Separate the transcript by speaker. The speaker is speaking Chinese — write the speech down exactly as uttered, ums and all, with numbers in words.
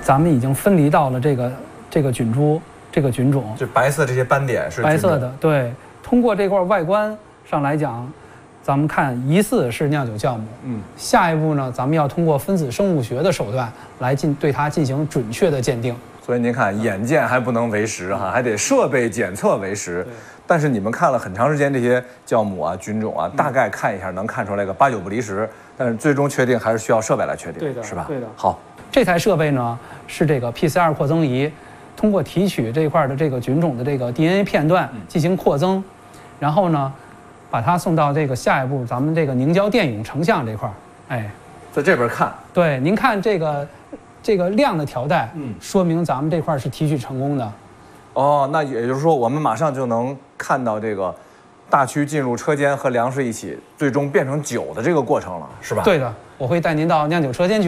Speaker 1: 咱们已经分离到了这个这个菌株这个菌种，
Speaker 2: 就白色这些斑点是
Speaker 1: 白色的。对，通过这块外观上来讲，咱们看疑似是酿酒酵母。嗯，下一步呢，咱们要通过分子生物学的手段来进对它进行准确的鉴定。
Speaker 2: 所以您看，眼见还不能为实哈，还得设备检测为实。但是你们看了很长时间这些酵母啊、菌种啊，大概看一下能看出来个八九不离十。但是最终确定还是需要设备来确定，
Speaker 1: 对的，
Speaker 2: 是吧？
Speaker 1: 对的。
Speaker 2: 好，
Speaker 1: 这台设备呢是这个 P C R 扩增仪，通过提取这块的这个菌种的这个 D N A 片段进行扩增，然后呢，把它送到这个下一步咱们这个凝胶电泳成像这块儿。哎，
Speaker 2: 在这边看，
Speaker 1: 对，您看这个这个亮的条带，嗯，说明咱们这块是提取成功的。
Speaker 2: 哦，那也就是说，我们马上就能看到这个大曲进入车间和粮食一起，最终变成酒的这个过程了，是吧？
Speaker 1: 对的，我会带您到酿酒车间去。